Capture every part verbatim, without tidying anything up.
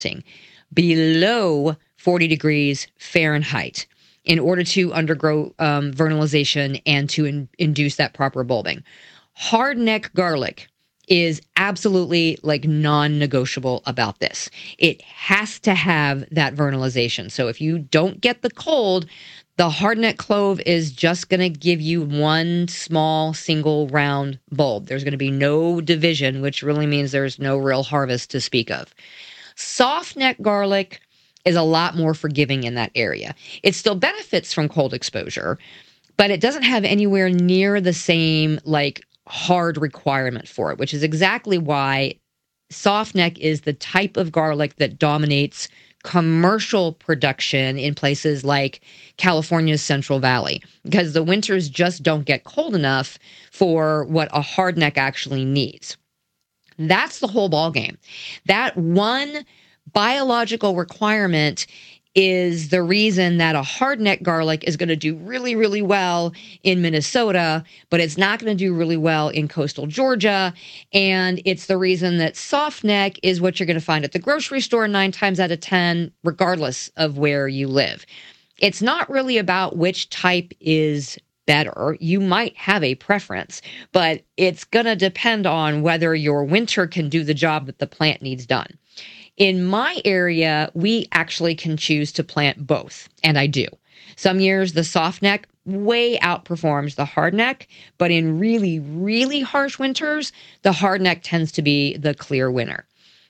below forty degrees Fahrenheit in order to undergo um, vernalization and to in- induce that proper bulbing. Hardneck garlic is absolutely like non-negotiable about this. It has to have that vernalization. So if you don't get the cold, the hardneck clove is just going to give you one small single round bulb. There's going to be no division, which really means there's no real harvest to speak of. Softneck garlic is a lot more forgiving in that area. It still benefits from cold exposure, but it doesn't have anywhere near the same like hard requirement for it, which is exactly why softneck is the type of garlic that dominates commercial production in places like California's Central Valley, because the winters just don't get cold enough for what a hardneck actually needs. That's the whole ballgame. That one biological requirement is the reason that a hardneck garlic is going to do really, really well in Minnesota, but it's not going to do really well in coastal Georgia. And it's the reason that softneck is what you're going to find at the grocery store nine times out of ten, regardless of where you live. It's not really about which type is better. You might have a preference, but it's going to depend on whether your winter can do the job that the plant needs done. In my area, we actually can choose to plant both, and I do. Some years, the softneck way outperforms the hardneck, but in really, really harsh winters, the hardneck tends to be the clear winner.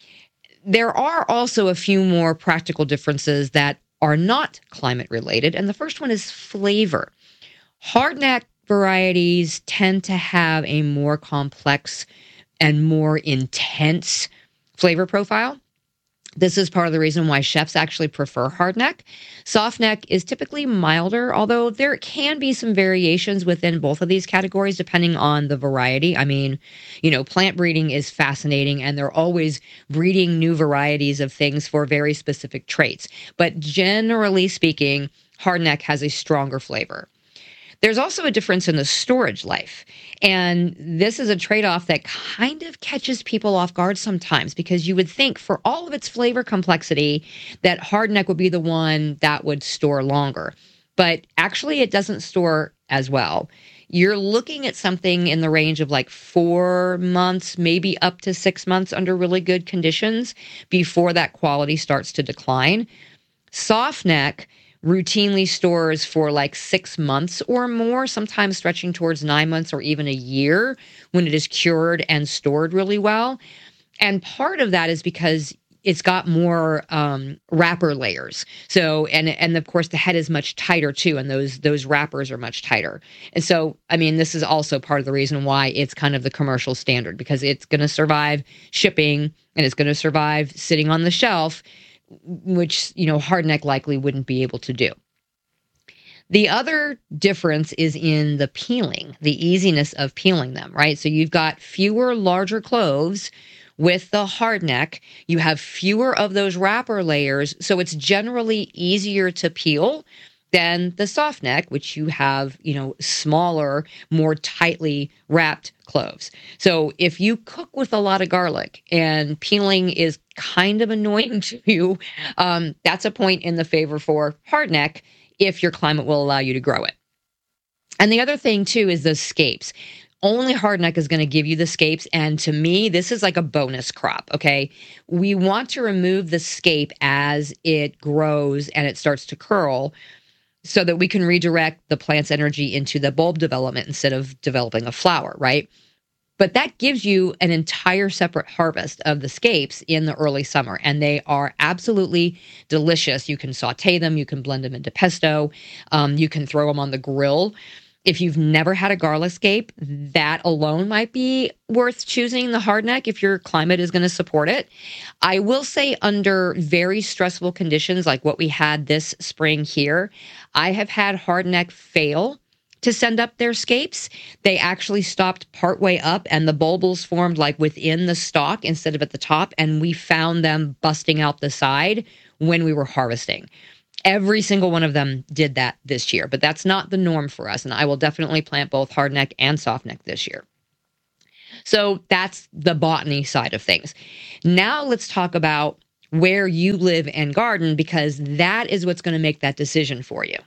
There are also a few more practical differences that are not climate related, and the first one is flavor. Hardneck varieties tend to have a more complex and more intense flavor profile. This is part of the reason why chefs actually prefer hardneck. Softneck is typically milder, although there can be some variations within both of these categories depending on the variety. I mean, you know, plant breeding is fascinating, and they're always breeding new varieties of things for very specific traits. But generally speaking, hardneck has a stronger flavor. There's also a difference in the storage life. And this is a trade-off that kind of catches people off guard sometimes, because you would think for all of its flavor complexity that hardneck would be the one that would store longer. But actually it doesn't store as well. You're looking at something in the range of like four months, maybe up to six months under really good conditions before that quality starts to decline. Softneck routinely stores for like six months or more, sometimes stretching towards nine months or even a year when it is cured and stored really well. And part of that is because it's got more um, wrapper layers. So, and and of course the head is much tighter too, and those those wrappers are much tighter. And so, I mean, this is also part of the reason why it's kind of the commercial standard, because it's going to survive shipping and it's going to survive sitting on the shelf, which, you know, hardneck likely wouldn't be able to do. The other difference is in the peeling, the easiness of peeling them, right? So you've got fewer larger cloves with the hardneck. You have fewer of those wrapper layers, so it's generally easier to peel than the softneck, which you have, you know, smaller, more tightly wrapped cloves. So if you cook with a lot of garlic and peeling is kind of annoying to you, um, that's a point in the favor for hardneck if your climate will allow you to grow it. And the other thing too is the scapes. Only hardneck is going to give you the scapes, and to me, this is like a bonus crop, okay? We want to remove the scape as it grows and it starts to curl, so that we can redirect the plant's energy into the bulb development instead of developing a flower, right? But that gives you an entire separate harvest of the scapes in the early summer, and they are absolutely delicious. You can saute them, you can blend them into pesto, um, you can throw them on the grill. If you've never had a garlic scape, that alone might be worth choosing the hardneck if your climate is going to support it. I will say under very stressful conditions like what we had this spring here, I have had hardneck fail to send up their scapes. They actually stopped partway up and the bulbils formed like within the stalk instead of at the top, and we found them busting out the side when we were harvesting. Every single one of them did that this year, but that's not the norm for us. And I will definitely plant both hardneck and softneck this year. So that's the botany side of things. Now let's talk about where you live and garden, because that is what's going to make that decision for you.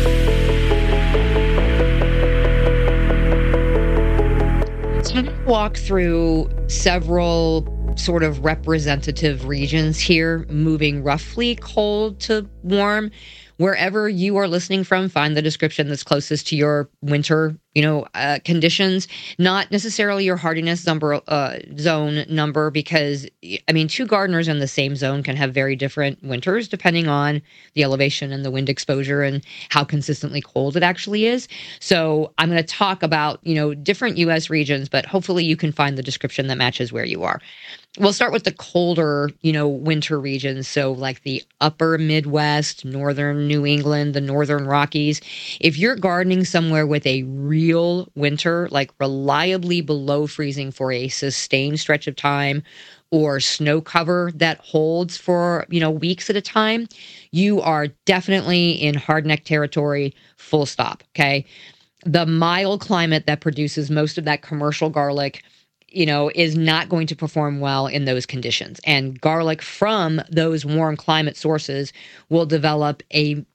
So I'm going to walk through several sort of representative regions here, moving roughly cold to warm. Wherever you are listening from, find the description that's closest to your winter, you know, uh, conditions, not necessarily your hardiness number, uh, zone number, because, I mean, two gardeners in the same zone can have very different winters depending on the elevation and the wind exposure and how consistently cold it actually is. So I'm going to talk about, you know, different U S regions, but hopefully you can find the description that matches where you are. We'll start with the colder, you know, winter regions. So like the upper Midwest, northern New England, the northern Rockies. If you're gardening somewhere with a real winter, like reliably below freezing for a sustained stretch of time, or snow cover that holds for, you know, weeks at a time, you are definitely in hardneck territory, full stop, okay? The mild climate that produces most of that commercial garlic, you know, is not going to perform well in those conditions. And garlic from those warm climate sources will develop a,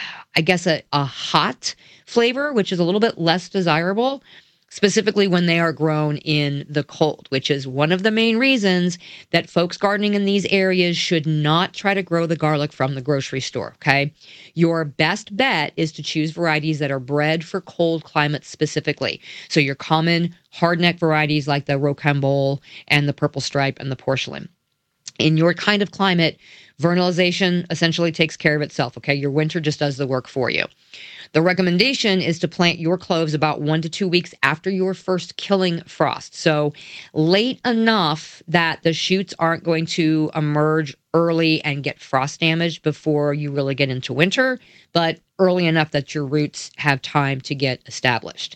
I guess, a, a hot flavor, which is a little bit less desirable, specifically when they are grown in the cold, which is one of the main reasons that folks gardening in these areas should not try to grow the garlic from the grocery store, okay? Your best bet is to choose varieties that are bred for cold climates specifically. So your common hardneck varieties like the Rocambole and the Purple Stripe and the Porcelain. In your kind of climate, vernalization essentially takes care of itself, okay? Your winter just does the work for you. The recommendation is to plant your cloves about one to two weeks after your first killing frost. So late enough that the shoots aren't going to emerge early and get frost damage before you really get into winter, but early enough that your roots have time to get established.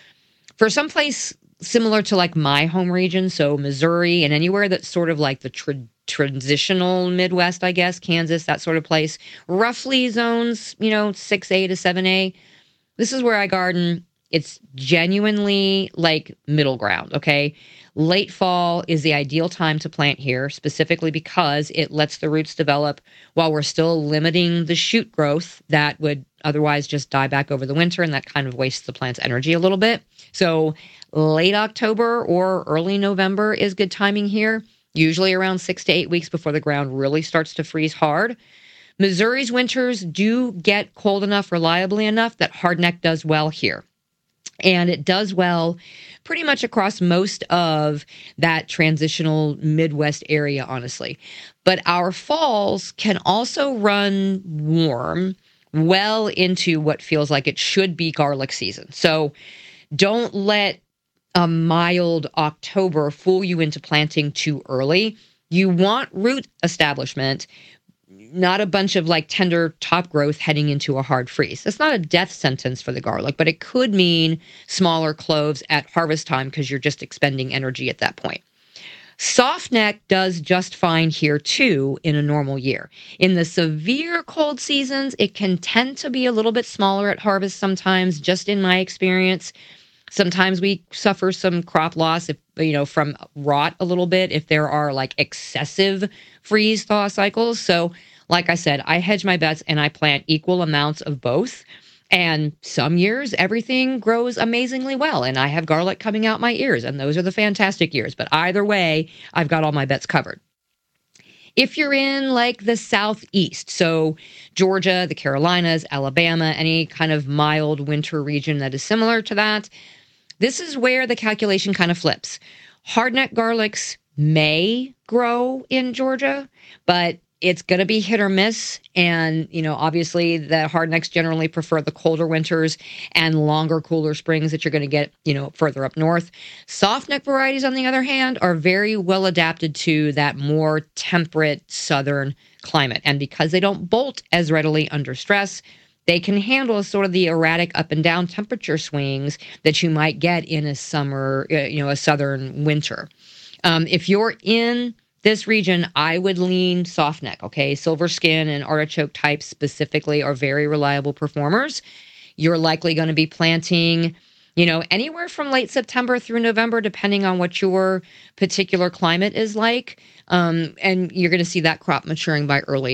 For some place similar to like my home region, so Missouri and anywhere that's sort of like the tra- transitional Midwest, I guess, Kansas, that sort of place, roughly zones, you know, six A to seven A. This is where I garden. It's genuinely like middle ground, okay? Late fall is the ideal time to plant here, specifically because it lets the roots develop while we're still limiting the shoot growth that would otherwise just die back over the winter, and that kind of wastes the plant's energy a little bit. So late October or early November is good timing here, usually around six to eight weeks before the ground really starts to freeze hard. Missouri's winters do get cold enough, reliably enough, that hardneck does well here. And it does well pretty much across most of that transitional Midwest area, honestly. But our falls can also run warm well into what feels like it should be garlic season. So don't let a mild October fool you into planting too early. You want root establishment, not a bunch of like tender top growth heading into a hard freeze. That's not a death sentence for the garlic, but it could mean smaller cloves at harvest time because you're just expending energy at that point. Softneck does just fine here too in a normal year. In the severe cold seasons, it can tend to be a little bit smaller at harvest sometimes, just in my experience. Sometimes we suffer some crop loss, if you know, from rot a little bit if there are like excessive freeze thaw cycles. So like I said, I hedge my bets and I plant equal amounts of both. And some years, everything grows amazingly well, and I have garlic coming out my ears, and those are the fantastic years. But either way, I've got all my bets covered. If you're in like the Southeast, so Georgia, the Carolinas, Alabama, any kind of mild winter region that is similar to that, this is where the calculation kind of flips. Hardneck garlics may grow in Georgia, but it's going to be hit or miss. And, you know, obviously the hardnecks generally prefer the colder winters and longer, cooler springs that you're going to get, you know, further up north. Softneck varieties, on the other hand, are very well adapted to that more temperate southern climate. And because they don't bolt as readily under stress, they can handle sort of the erratic up and down temperature swings that you might get in a summer, you know, a southern winter. Um, if you're in this region, I would lean softneck, okay? Silver skin and artichoke types specifically are very reliable performers. You're likely going to be planting You know, anywhere from late September through November, depending on what your particular climate is like. Um, and you're going to see that crop maturing by early